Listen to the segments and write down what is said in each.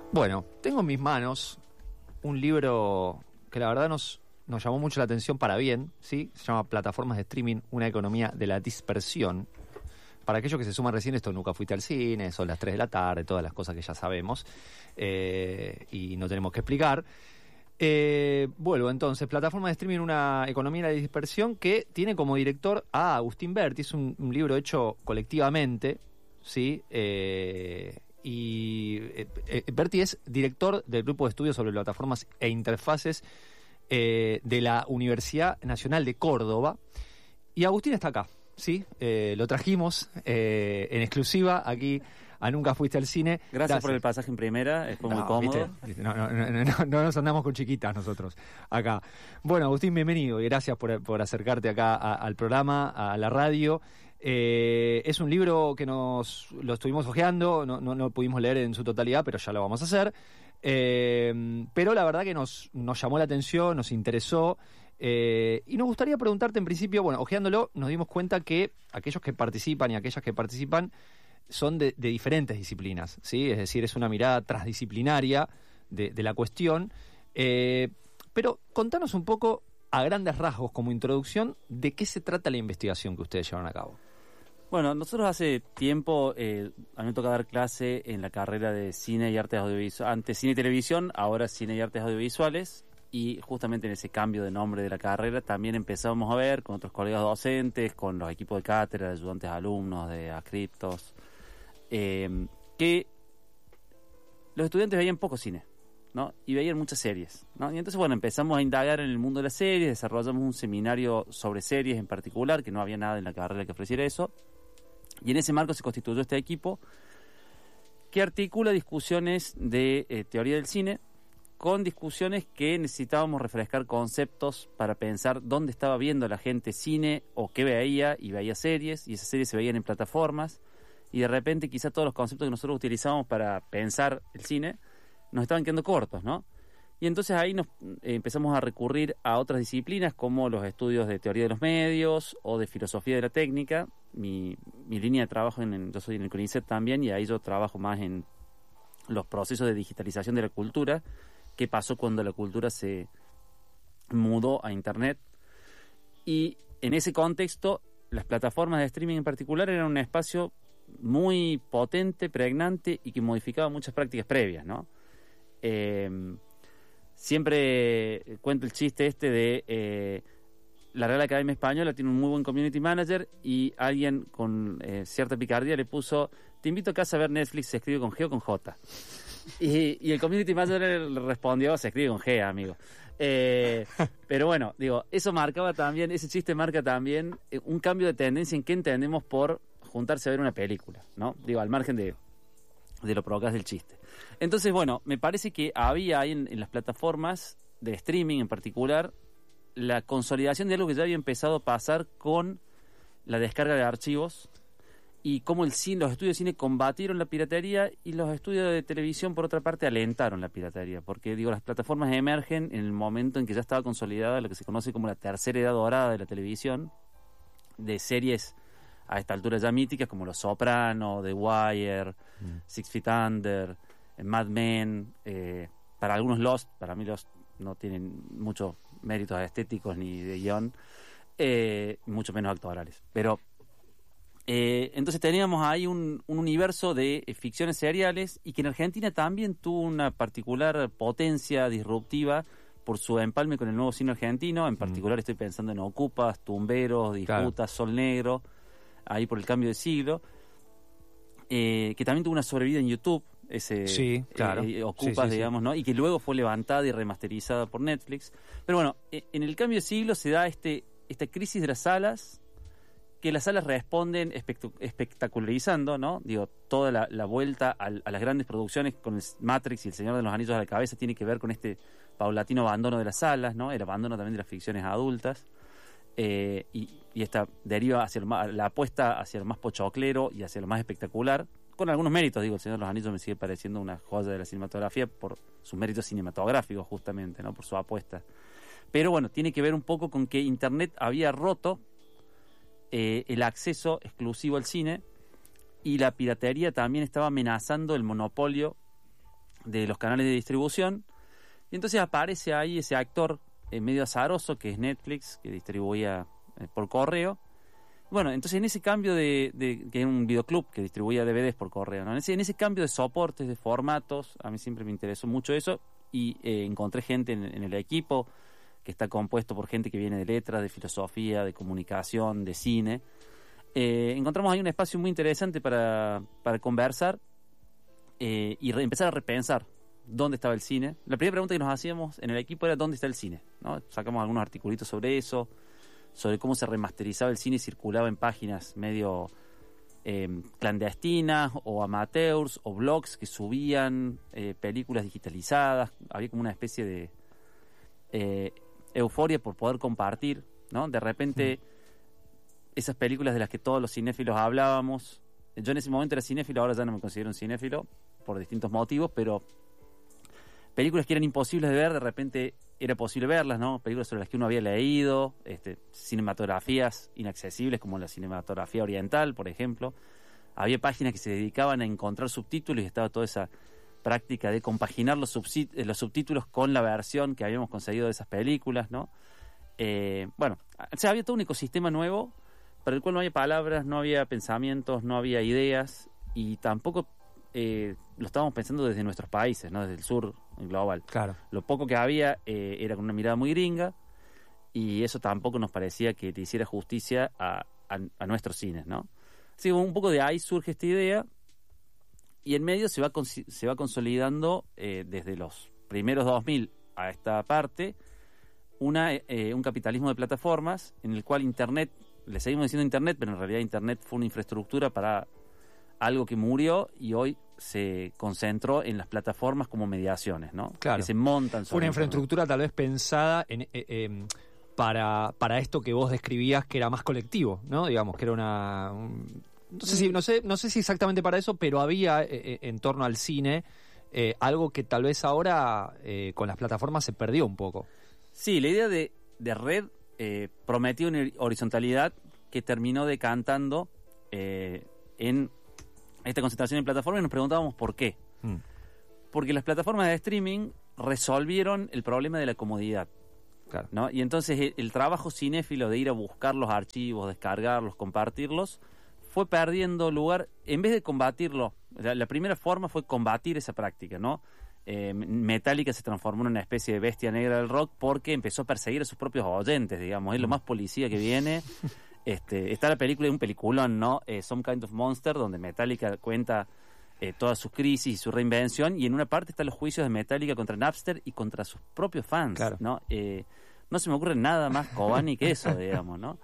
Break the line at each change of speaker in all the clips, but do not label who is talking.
Bueno, tengo en mis manos un libro que la verdad nos llamó mucho la atención para bien, ¿sí? Se llama Plataformas de Streaming, una economía de la dispersión. Para aquellos que se suman recién, esto nunca fuiste al cine, son las 3 de la tarde, todas las cosas que ya sabemos y no tenemos que explicar. Vuelvo entonces, Plataformas de Streaming, una economía de la dispersión, que tiene como director a Agustín Berti. Es un libro hecho colectivamente, ¿sí? Berti es director del grupo de estudios sobre plataformas e interfaces de la Universidad Nacional de Córdoba, y Agustín está acá, ¿sí? Lo trajimos en exclusiva aquí a Nunca Fuiste al Cine.
Gracias por el pasaje en primera, fue muy cómodo.
¿Viste? No nos andamos con chiquitas nosotros acá. Bueno, Agustín, bienvenido y gracias por acercarte acá al programa, a la radio. Es un libro que lo estuvimos hojeando, no pudimos leer en su totalidad, pero ya lo vamos a hacer. Pero la verdad que nos llamó la atención, nos interesó, y nos gustaría preguntarte en principio, bueno, hojeándolo, nos dimos cuenta que aquellos que participan y aquellas que participan son de diferentes disciplinas, ¿sí? Es decir, es una mirada transdisciplinaria de la cuestión. Pero contanos un poco, a grandes rasgos, como introducción, de qué se trata la investigación que ustedes llevan a cabo.
Bueno, nosotros hace tiempo, a mí me toca dar clase en la carrera de Cine y Artes Audiovisuales, antes Cine y Televisión, ahora Cine y Artes Audiovisuales, y justamente en ese cambio de nombre de la carrera también empezamos a ver con otros colegas docentes, con los equipos de cátedra, de ayudantes alumnos, de adscriptos, que los estudiantes veían poco cine, ¿no? Y veían muchas series, ¿no? Y entonces, bueno, empezamos a indagar en el mundo de las series, desarrollamos un seminario sobre series en particular, que no había nada en la carrera que ofreciera eso, y en ese marco se constituyó este equipo que articula discusiones de teoría del cine con discusiones que necesitábamos refrescar conceptos para pensar dónde estaba viendo la gente cine o qué veía, y veía series, y esas series se veían en plataformas, y de repente quizá todos los conceptos que nosotros utilizábamos para pensar el cine nos estaban quedando cortos, ¿no? Y entonces ahí nos empezamos a recurrir a otras disciplinas como los estudios de teoría de los medios o de filosofía de la técnica. Mi línea de trabajo, yo soy en el CONICET también, y ahí yo trabajo más en los procesos de digitalización de la cultura. ¿Qué pasó cuando la cultura se mudó a Internet? Y en ese contexto, las plataformas de streaming en particular eran un espacio muy potente, pregnante, y que modificaba muchas prácticas previas, ¿no? Siempre cuento el chiste de la Real Academia Española tiene un muy buen community manager, y alguien con cierta picardía le puso: te invito a casa a ver Netflix, se escribe con G o con J. Y el community manager le respondió: se escribe con G, amigo. Pero bueno, digo, eso marcaba también, ese chiste marca también un cambio de tendencia en qué entendemos por juntarse a ver una película, ¿no? Digo, al margen de lo provocaz del chiste. Entonces, bueno, me parece que había ahí en las plataformas de streaming en particular la consolidación de algo que ya había empezado a pasar con la descarga de archivos, y cómo los estudios de cine combatieron la piratería, y los estudios de televisión, por otra parte, alentaron la piratería, porque, digo, las plataformas emergen en el momento en que ya estaba consolidada lo que se conoce como la tercera edad dorada de la televisión, de series a esta altura ya míticas como Los Soprano, The Wire, Six Feet Under, Mad Men, para algunos Lost, para mí Lost no tienen muchos méritos estéticos ni de guión, mucho menos actorales, pero entonces teníamos ahí un universo de ficciones seriales, y que en Argentina también tuvo una particular potencia disruptiva por su empalme con el nuevo cine argentino. En particular estoy pensando en Ocupas, Tumberos, Disputas, claro, Sol Negro, ahí por el cambio de siglo, que también tuvo una sobrevida en YouTube,
sí, claro,
Ocupas, sí, digamos, ¿no? Y que luego fue levantada y remasterizada por Netflix. Pero bueno, en el cambio de siglo se da esta crisis de las salas, que las salas responden espectacularizando, ¿no? Digo, toda la vuelta a las grandes producciones con el Matrix y El Señor de los Anillos a la cabeza tiene que ver con este paulatino abandono de las salas, ¿no? El abandono también de las ficciones adultas, y esta deriva hacia la apuesta hacia lo más pochoclero y hacia lo más espectacular, con algunos méritos. Digo, El Señor de los Anillos me sigue pareciendo una joya de la cinematografía por sus méritos cinematográficos, justamente, ¿no? Por su apuesta. Pero bueno, tiene que ver un poco con que Internet había roto el acceso exclusivo al cine, y la piratería también estaba amenazando el monopolio de los canales de distribución. Y entonces aparece ahí ese actor medio azaroso, que es Netflix, que distribuía por correo. Bueno, entonces en ese cambio que es un videoclub que distribuía DVDs por correo, ¿no? En ese cambio de soportes, de formatos, a mí siempre me interesó mucho eso, y encontré gente en el equipo que está compuesto por gente que viene de letras, de filosofía, de comunicación, de cine. Encontramos ahí un espacio muy interesante para conversar y empezar a repensar dónde estaba el cine. La primera pregunta que nos hacíamos en el equipo era ¿dónde está el cine? ¿No? Sacamos algunos articulitos sobre eso, sobre cómo se remasterizaba el cine y circulaba en páginas medio clandestinas o amateurs o blogs que subían películas digitalizadas. Había como una especie de euforia por poder compartir, ¿no? De repente esas películas de las que todos los cinéfilos hablábamos. Yo en ese momento era cinéfilo, ahora ya no me considero un cinéfilo por distintos motivos, pero películas que eran imposibles de ver, de repente era posible verlas, ¿no? Películas sobre las que uno había leído, cinematografías inaccesibles como la cinematografía oriental, por ejemplo. Había páginas que se dedicaban a encontrar subtítulos y estaba toda esa práctica de compaginar los subtítulos con la versión que habíamos conseguido de esas películas, ¿no? Bueno, o sea, había todo un ecosistema nuevo para el cual no había palabras, no había pensamientos, no había ideas y tampoco lo estábamos pensando desde nuestros países, ¿no? Desde el sur global.
Claro.
Lo poco que había era con una mirada muy gringa y eso tampoco nos parecía que le hiciera justicia a nuestros cines, ¿no? Así que un poco de ahí surge esta idea y en medio se va consolidando desde los primeros 2000 a esta parte un capitalismo de plataformas en el cual Internet, le seguimos diciendo Internet, pero en realidad Internet fue una infraestructura para algo que murió y hoy se concentró en las plataformas como mediaciones, ¿no?
Claro.
Que se montan sobre
Fue una
Internet.
infraestructura tal vez pensada para esto que vos describías que era más colectivo, ¿no? Digamos que era no sé si exactamente para eso, pero había en torno al cine algo que tal vez ahora con las plataformas se perdió un poco.
Sí, la idea de red prometía una horizontalidad que terminó decantando en esta concentración en plataformas y nos preguntábamos por qué. Porque las plataformas de streaming resolvieron el problema de la comodidad.
Claro.
¿No? Y entonces el trabajo cinéfilo de ir a buscar los archivos, descargarlos, compartirlos, fue perdiendo lugar. En vez de combatirlo, la primera forma fue combatir esa práctica, ¿no? Metallica se transformó en una especie de bestia negra del rock porque empezó a perseguir a sus propios oyentes, digamos. Es lo más policía que viene. Está la película de un peliculón, ¿no? Some Kind of Monster, donde Metallica cuenta todas sus crisis y su reinvención, y en una parte están los juicios de Metallica contra Napster y contra sus propios fans,
claro.
¿no? No se me ocurre nada más Kobani que eso, digamos, ¿no?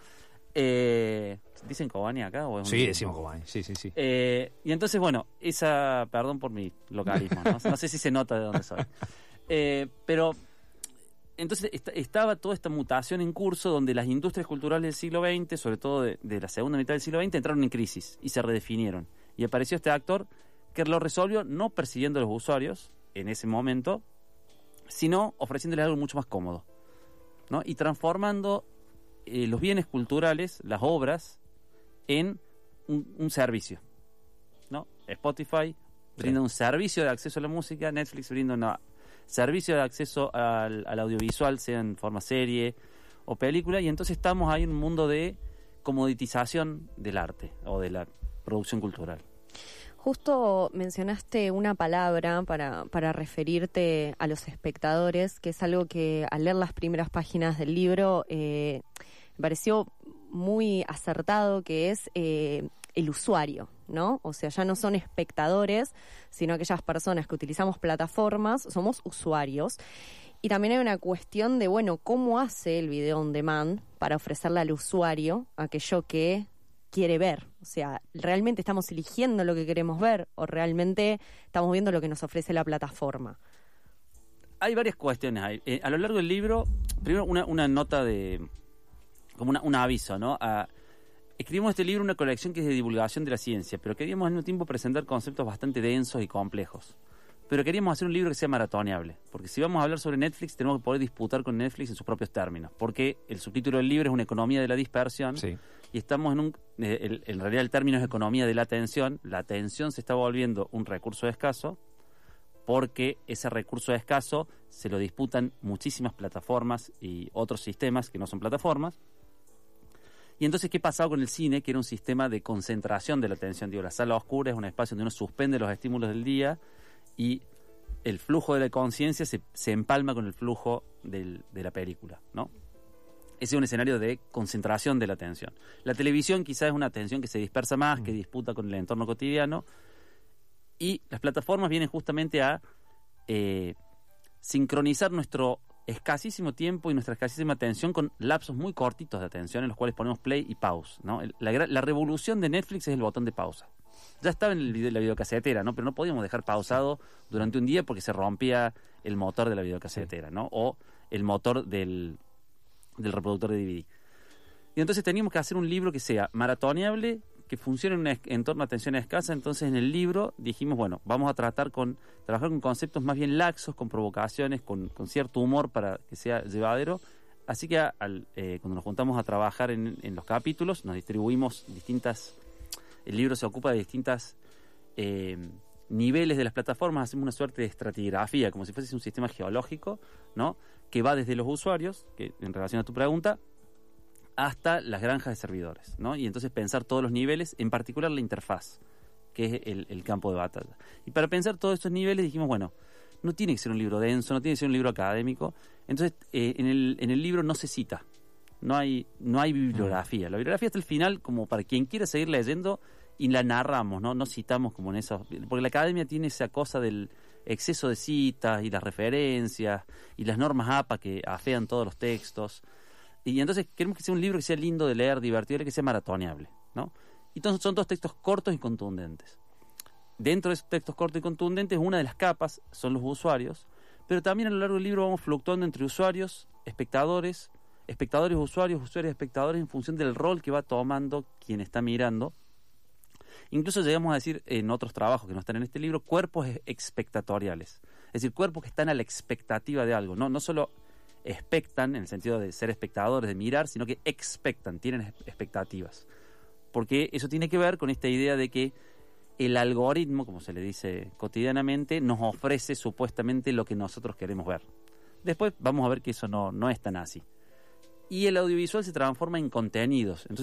¿Dicen Kobani acá? ¿O es
sí, decimos Kobani, sí.
Y entonces, bueno, perdón por mi localismo, ¿no? No sé si se nota de dónde soy. Pero entonces estaba toda esta mutación en curso donde las industrias culturales del siglo XX, sobre todo de la segunda mitad del siglo XX, entraron en crisis y se redefinieron. Y apareció este actor que lo resolvió no persiguiendo a los usuarios en ese momento, sino ofreciéndoles algo mucho más cómodo, ¿no? Y transformando los bienes culturales, las obras, en un servicio, ¿no? Spotify brinda un servicio de acceso a la música, Netflix brinda un servicio de acceso al audiovisual, sea en forma serie o película, y entonces estamos ahí en un mundo de comoditización del arte o de la producción cultural.
Justo mencionaste una palabra para referirte a los espectadores, que es algo que al leer las primeras páginas del libro me pareció muy acertado, que es el usuario, ¿no? O sea, ya no son espectadores, sino aquellas personas que utilizamos plataformas, somos usuarios. Y también hay una cuestión de, bueno, ¿cómo hace el video on demand para ofrecerle al usuario aquello que quiere ver? O sea, ¿realmente estamos eligiendo lo que queremos ver o realmente estamos viendo lo que nos ofrece la plataforma?
Hay varias cuestiones ahí. A lo largo del libro, primero una nota como un aviso, ¿no? Escribimos este libro, una colección que es de divulgación de la ciencia, pero queríamos al mismo tiempo presentar conceptos bastante densos y complejos. Pero queríamos hacer un libro que sea maratoneable, porque si vamos a hablar sobre Netflix, tenemos que poder disputar con Netflix en sus propios términos, porque el subtítulo del libro es una economía de la dispersión,
Sí.
y estamos en realidad el término es economía de la atención se está volviendo un recurso escaso, porque ese recurso escaso se lo disputan muchísimas plataformas y otros sistemas que no son plataformas. Y entonces, ¿qué pasaba con el cine? Que era un sistema de concentración de la atención. Digo, la sala oscura es un espacio donde uno suspende los estímulos del día y el flujo de la conciencia se empalma con el flujo de la película, ¿no? Ese es un escenario de concentración de la atención. La televisión quizás es una atención que se dispersa más, que disputa con el entorno cotidiano, y las plataformas vienen justamente a sincronizar nuestro escasísimo tiempo y nuestra escasísima atención con lapsos muy cortitos de atención en los cuales ponemos play y pause, ¿no? La revolución de Netflix es el botón de pausa. Ya estaba en la videocasetera, ¿no? Pero no podíamos dejar pausado durante un día porque se rompía el motor de la videocasetera, ¿no? O el motor del reproductor de DVD. Y entonces teníamos que hacer un libro que sea maratoneable, que funcione en un entorno de atención escasa. Entonces en el libro dijimos, bueno, vamos a trabajar con conceptos más bien laxos, con provocaciones, con cierto humor para que sea llevadero. Así que cuando nos juntamos a trabajar en los capítulos, nos distribuimos el libro se ocupa de distintas niveles de las plataformas. Hacemos una suerte de estratigrafía, como si fuese un sistema geológico, ¿no? Que va desde los usuarios, que en relación a tu pregunta, hasta las granjas de servidores, ¿no? Y entonces pensar todos los niveles, en particular la interfaz, que es el campo de batalla. Y para pensar todos estos niveles dijimos, bueno, no tiene que ser un libro denso, no tiene que ser un libro académico. Entonces en el libro no se cita, no hay bibliografía. La bibliografía está al final como para quien quiera seguir leyendo, y la narramos, no citamos como en eso, porque la academia tiene esa cosa del exceso de citas y las referencias y las normas APA que afean todos los textos. Y entonces queremos que sea un libro que sea lindo de leer, divertido, que sea maratoneable, ¿no? Y entonces son dos textos cortos y contundentes. Dentro de esos textos cortos y contundentes, una de las capas son los usuarios, pero también a lo largo del libro vamos fluctuando entre usuarios, espectadores, usuarios, espectadores, en función del rol que va tomando quien está mirando. Incluso llegamos a decir en otros trabajos que no están en este libro, cuerpos expectatoriales. Es decir, cuerpos que están a la expectativa de algo, no solo expectan en el sentido de ser espectadores, de mirar, sino que expectan, tienen expectativas. Porque eso tiene que ver con esta idea de que el algoritmo, como se le dice cotidianamente, nos ofrece supuestamente lo que nosotros queremos ver. Después vamos a ver que eso no es tan así. Y el audiovisual se transforma en contenidos. Entonces